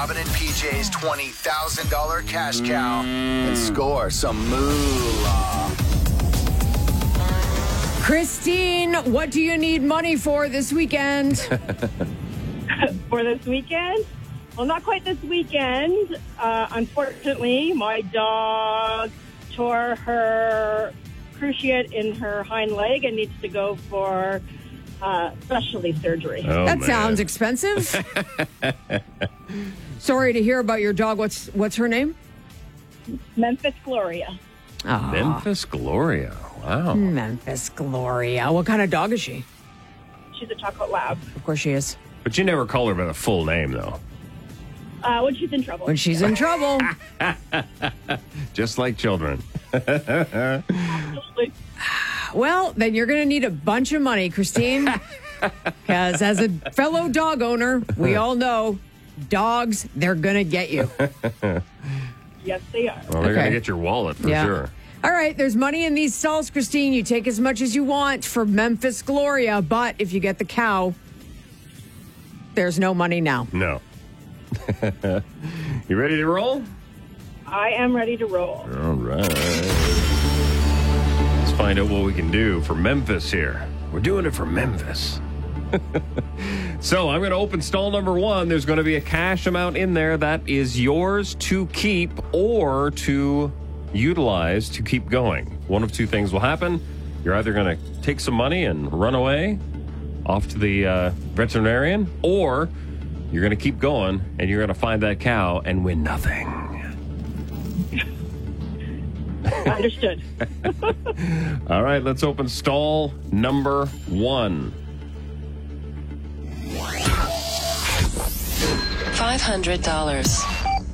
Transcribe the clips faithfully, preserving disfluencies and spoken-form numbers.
Robin and P J's twenty thousand dollars cash cow and score some moolah. Christine, what do you need money for this weekend? For this weekend? Well, not quite this weekend. Uh, unfortunately, my dog tore her cruciate in her hind leg and needs to go for uh, specialty surgery. Oh, that man. sounds expensive. Sorry to hear about your dog. What's what's her name? Memphis Gloria. Oh, Memphis Gloria. Wow. Memphis Gloria. What kind of dog is she? She's a chocolate lab. Of course she is. But you never call her by the full name, though. Uh, when she's in trouble. When she's in trouble. Just like children. Absolutely. Well, then you're going to need a bunch of money, Christine. Because as a fellow dog owner, we all know dogs, they're going to get you. Yes, they are. Well, they're Okay. going to get your wallet for Yeah. sure. All right, there's money in these stalls, Christine. You take as much as you want for Memphis Gloria, but if you get the cow, there's no money now. No. You ready to roll? I am ready to roll. All right. Let's find out what we can do for Memphis here. We're doing it for Memphis. So I'm going to open stall number one. There's going to be a cash amount in there that is yours to keep or to utilize to keep going. One of two things will happen. You're either going to take some money and run away off to the uh, veterinarian, or you're going to keep going and you're going to find that cow and win nothing. Understood. All right, let's open stall number one. five hundred dollars.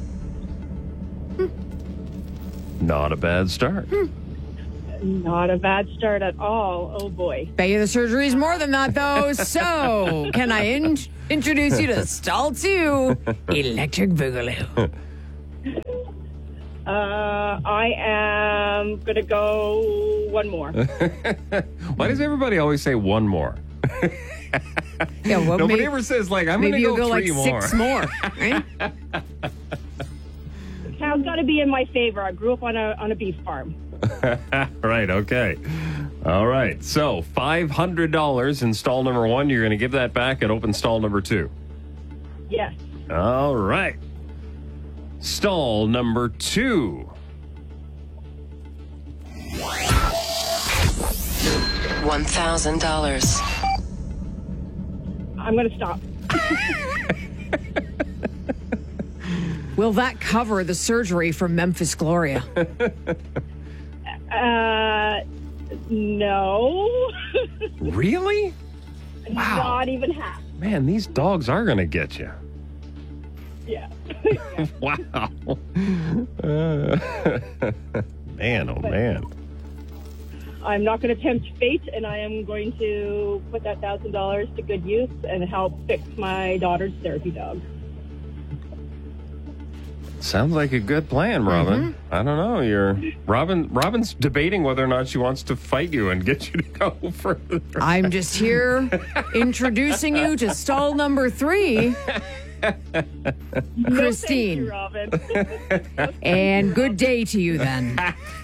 Not a bad start. Not a bad start at all. Oh, boy. Bet you the surgery's more than that, though. So, can I in- introduce you to stall two, Electric Boogaloo? Uh, I am going to go one more. Why does everybody always say one more? Yeah, well, Nobody may- ever says, like, I'm going maybe to you'll go go like three more. six more, right? Cow's got to be in my favor. I grew up on a on a beef farm. Right, okay. All right, so five hundred dollars in stall number one. You're going to give that back and open stall number two. Yes. All right. Stall number two. one thousand dollars. I'm going to stop. Will that cover the surgery for Memphis Gloria? Uh, no. Really? Wow. Not even half. Man, these dogs are going to get you. Yeah. Wow. Uh, man, oh man. I'm not going to tempt fate, and I am going to put that one thousand dollars to good use and help fix my daughter's therapy dog. Sounds like a good plan, Robin. Mm-hmm. I don't know. You're Robin. Robin's debating whether or not she wants to fight you and get you to go further. I'm just here introducing you to stall number three, No, Christine. thank you, Robin. And good day to you then.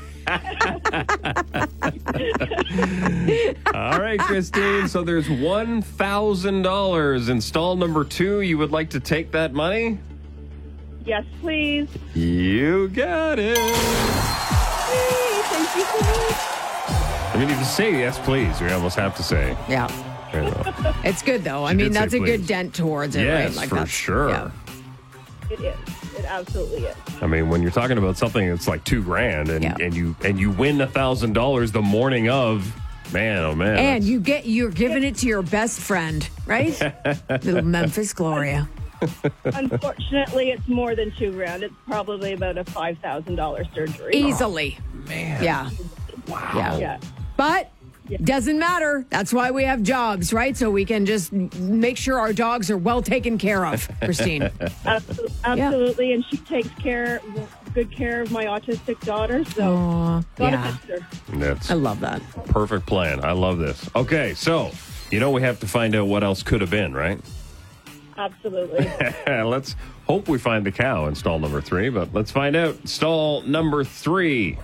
All right, Christine. So there's one thousand dollars in stall number two. You would like to take that money? Yes, please. You got it. Thank you so much. I mean, if you say yes, please, we almost have to say. Yeah. You know. It's good, though. I She mean, did say that's a good please. dent towards it, Yes, right? Like for that's- sure. yeah. It is. It absolutely is. I mean, when you're talking about something that's like two grand and, Yeah. and you and you win a thousand dollars the morning of, man, oh man. And that's- you get you're giving it to your best friend, right? Little Memphis Gloria. Unfortunately, it's more than two grand. It's probably about a five thousand dollars surgery. Easily. man. Yeah. Wow. Yeah. Yeah. But doesn't matter. That's why we have jobs, right? So we can just make sure our dogs are well taken care of, Christine. Absol- Absolutely. And she takes care, good care of my autistic daughter. So, Aw, gotta yeah. fix her. That's I love that. perfect plan. I love this. Okay, so you know we have to find out what else could have been, right? Absolutely. Let's Hope we find the cow in stall number three, but let's find out. Stall number three.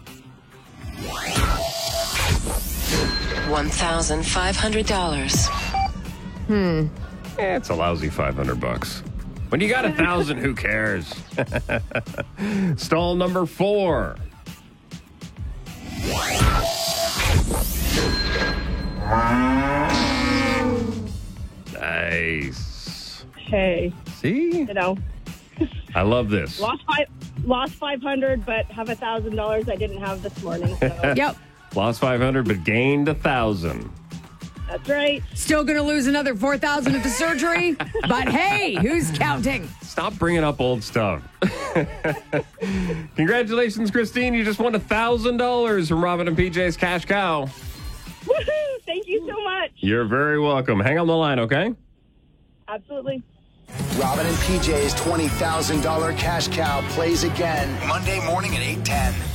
one thousand five hundred dollars. Hmm. Eh, it's a lousy five hundred bucks. When you got a thousand, who cares? Stall number four. Nice. Hey, See? you know, I love this. lost five, lost five hundred, but have a thousand dollars I didn't have this morning. So Yep. Lost five hundred, but gained a thousand. that's right. Still going to lose another four thousand at the surgery, but hey, who's counting? Stop bringing up old stuff. Congratulations, Christine. You just won a thousand dollars from Robin and P J's Cash Cow. Woohoo! Thank you so much. You're very welcome. Hang on the line, okay? Absolutely. Robin and P J's twenty thousand dollars cash cow plays again Monday morning at eight ten.